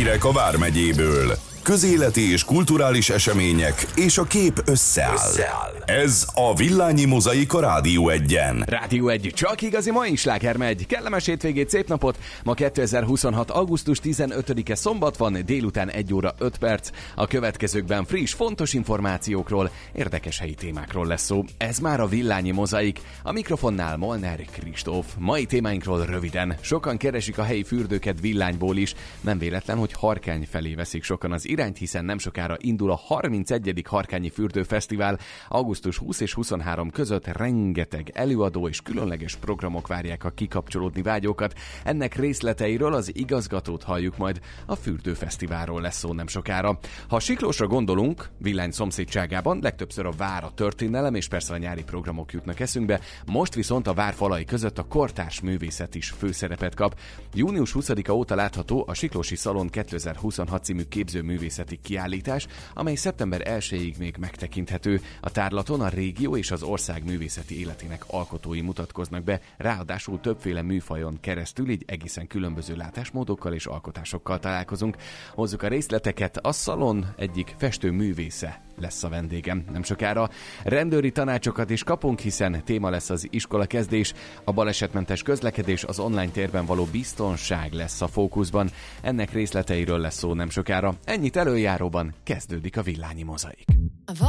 Hírek a Vármegyéből. Közéleti és kulturális események, és a kép összeáll. Ez a Villányi Mozaika Rádió 1-en. Rádió 1, csak igazi mai sláger megy. Kellemes hétvégét, szép napot! Ma 2026. augusztus 15-e szombat van, délután 1 óra 5 perc. A következőkben friss, fontos információkról, érdekes helyi témákról lesz szó. Ez már a Villányi Mozaik. A mikrofonnál Molnár Kristóf. Mai témáinkról röviden. Sokan keresik a helyi fürdőket Villányból is. Nem véletlen, hogy Harkány felé veszik sokan az irányt, hiszen nem sokára indul a 31. Harkányi Fürdőfesztivál. Augusztus 20 és 23 között rengeteg előadó és különleges programok várják a kikapcsolódni vágyókat. Ennek részleteiről az igazgatót halljuk majd, a Fürdőfesztiválról lesz szó nem sokára. Ha Siklósra gondolunk, Villány szomszédságában legtöbbször a vár, a történelem és persze a nyári programok jutnak eszünkbe, most viszont a vár falai között a kortárs művészet is főszerepet kap. Június 20-a óta látható a Siklósi Szalon 2026 című képzőművészeti kiállítás, amely szeptember 1-ig még megtekinthető. A tárlaton a régió és az ország művészeti életének alkotói mutatkoznak be, ráadásul többféle műfajon keresztül, így egészen különböző látásmódokkal és alkotásokkal találkozunk. Hozzuk a részleteket, a szalon egyik festőművésze lesz a vendégem nem sokára. Rendőri tanácsokat is kapunk, hiszen téma lesz az iskolakezdés, a balesetmentes közlekedés, az online térben való biztonság lesz a fókuszban. Ennek részleteiről lesz szó nem sokára. Ennyit előjáróban, kezdődik a Villányi Mozaik.